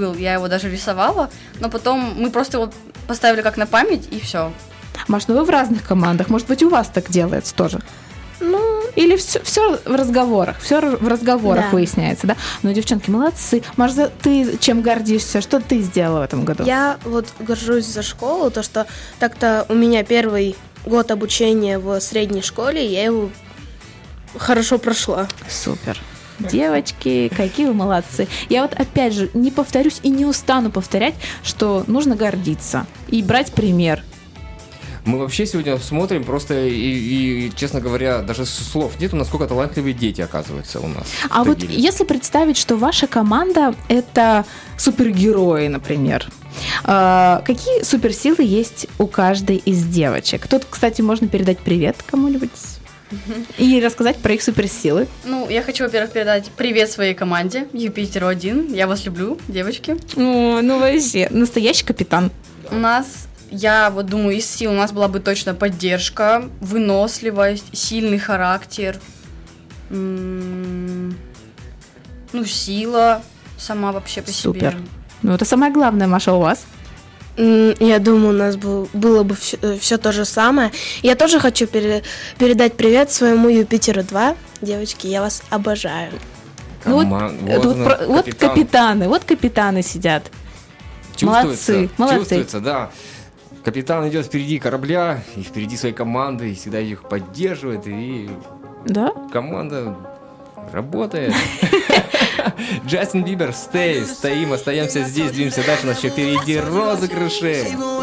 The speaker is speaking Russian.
был, я его даже рисовала, но потом мы просто его поставили как на память, и все. Маш, ну вы в разных командах, может быть, у вас так делается тоже? Или все в разговорах, да. Выясняется, да? Ну, девчонки, молодцы. Маша, ты чем гордишься? Что ты сделала в этом году? Я вот горжусь за школу, то, что так-то у меня первый год обучения в средней школе, я его хорошо прошла. Супер. Девочки, какие вы молодцы. Я вот опять же не повторюсь и не устану повторять, что нужно гордиться и брать пример. Мы вообще сегодня смотрим просто и, честно говоря, даже слов нету, насколько талантливые дети, оказываются, у нас. А вот если представить, что ваша команда – это супергерои, например, какие суперсилы есть у каждой из девочек? Тут, кстати, можно передать привет кому-нибудь и рассказать про их суперсилы. Ну, я хочу, во-первых, передать привет своей команде Юпитеру-1. Я вас люблю, девочки. О, ну вообще, настоящий капитан. У нас... Я вот думаю, из сил у нас была бы точно поддержка, выносливость, сильный характер, сила сама вообще по себе. Супер. Ну, это самое главное, Маша, у вас? Я думаю, у нас было бы все то же самое. Я тоже хочу передать привет своему Юпитеру-2. Девочки, я вас обожаю. Вот капитаны сидят. Молодцы. Чувствуется, да. Капитан идет впереди корабля и впереди своей команды, и всегда их поддерживает, и команда работает. Джастин Бибер, стоим, остаемся здесь, двигаемся дальше, у нас еще впереди розыгрыши.